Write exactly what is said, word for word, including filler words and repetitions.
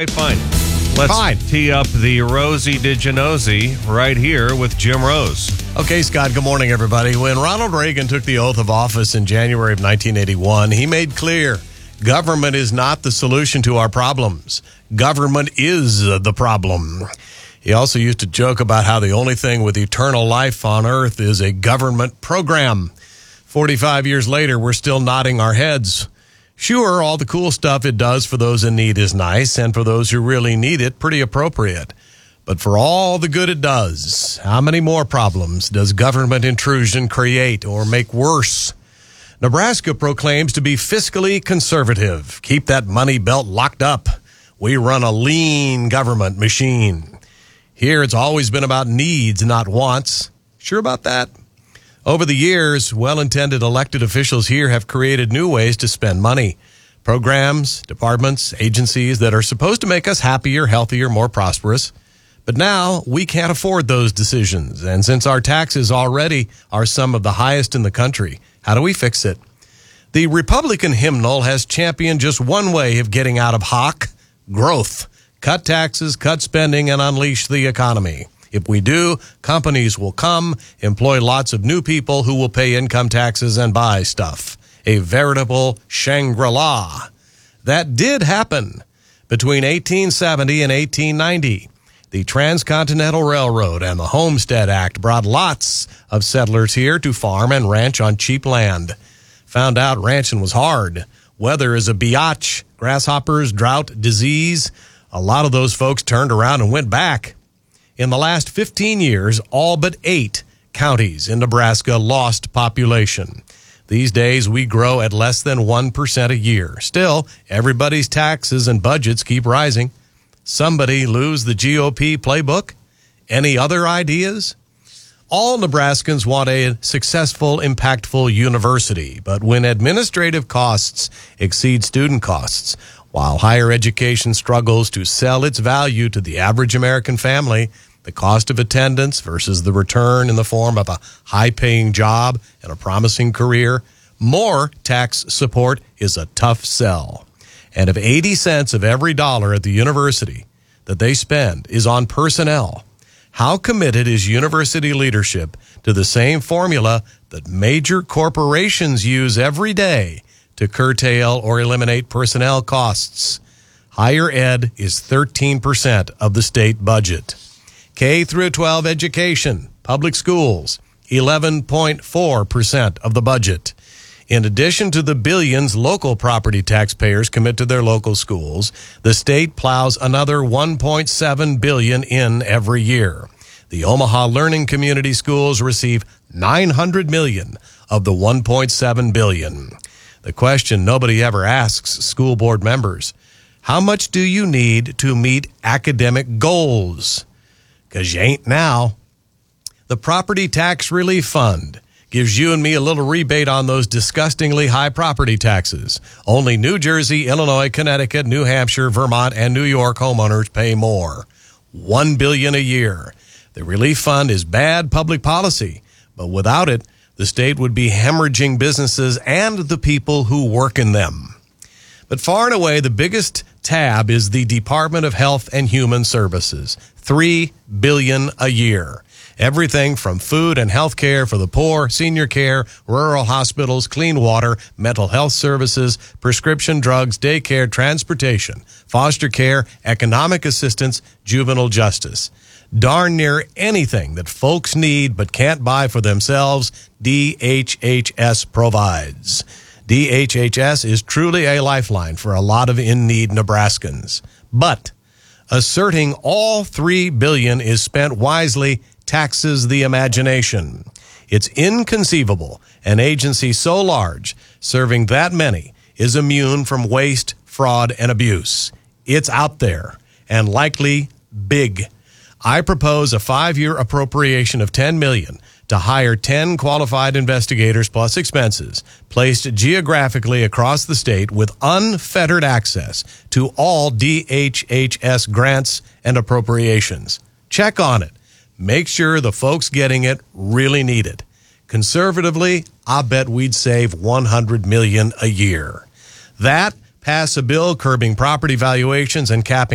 Okay, fine. Let's Fine. tee up the Rosie Did You Nosy right here with Jim Rose. Okay, Scott, good morning, everybody. When Ronald Reagan took the oath of office in January of nineteen eighty-one, he made clear government is not the solution to our problems. Government is the problem. He also used to joke about how the only thing with eternal life on earth is a government program. forty-five years later, we're still nodding our heads. Sure, all the cool stuff it does for those in need is nice, and for those who really need it, pretty appropriate. But for all the good it does, how many more problems does government intrusion create or make worse? Nebraska proclaims to be fiscally conservative. Keep that money belt locked up. We run a lean government machine. Here, it's always been about needs, not wants. Sure about that? Over the years, well-intended elected officials here have created new ways to spend money. Programs, departments, agencies that are supposed to make us happier, healthier, more prosperous. But now, we can't afford those decisions. And since our taxes already are some of the highest in the country, how do we fix it? The Republican hymnal has championed just one way of getting out of hock: growth. Cut taxes, cut spending, and unleash the economy. If we do, companies will come, employ lots of new people who will pay income taxes and buy stuff. A veritable Shangri-La. That did happen between eighteen seventy and eighteen ninety. The Transcontinental Railroad and the Homestead Act brought lots of settlers here to farm and ranch on cheap land. Found out ranching was hard. Weather is a biatch. Grasshoppers, drought, disease. A lot of those folks turned around and went back. In the last fifteen years, all but eight counties in Nebraska lost population. These days, we grow at less than one percent a year. Still, everybody's taxes and budgets keep rising. Somebody lose the G O P playbook? Any other ideas? All Nebraskans want a successful, impactful university, but when administrative costs exceed student costs, while higher education struggles to sell its value to the average American family, the cost of attendance versus the return in the form of a high-paying job and a promising career, more tax support is a tough sell. And if eighty cents of every dollar at the university that they spend is on personnel, how committed is university leadership to the same formula that major corporations use every day to curtail or eliminate personnel costs? Higher ed is thirteen percent of the state budget. K through twelve education, public schools, eleven point four percent of the budget. In addition to the billions local property taxpayers commit to their local schools, the state plows another one point seven billion dollars in every year. The Omaha Learning Community Schools receive nine hundred million dollars of the one point seven billion dollars. The question nobody ever asks school board members: how much do you need to meet academic goals? Because you ain't now. The Property Tax Relief Fund gives you and me a little rebate on those disgustingly high property taxes. Only New Jersey, Illinois, Connecticut, New Hampshire, Vermont, and New York homeowners pay more. One billion dollars a year. The relief fund is bad public policy, but without it, the state would be hemorrhaging businesses and the people who work in them. But far and away, the biggest tab is the Department of Health and Human Services. Three billion dollars a year. Everything from food and health care for the poor, senior care, rural hospitals, clean water, mental health services, prescription drugs, daycare, transportation, foster care, economic assistance, juvenile justice. Darn near anything that folks need but can't buy for themselves, D H H S provides. D H H S is truly a lifeline for a lot of in-need Nebraskans. But asserting all three billion dollars is spent wisely taxes the imagination. It's inconceivable an agency so large, serving that many, is immune from waste, fraud, and abuse. It's out there, and likely big. I propose a five-year appropriation of ten million dollars to hire ten qualified investigators plus expenses, placed geographically across the state with unfettered access to all D H H S grants and appropriations. Check on it. Make sure the folks getting it really need it. Conservatively, I bet we'd save one hundred million dollars a year. That, pass a bill curbing property valuations and capping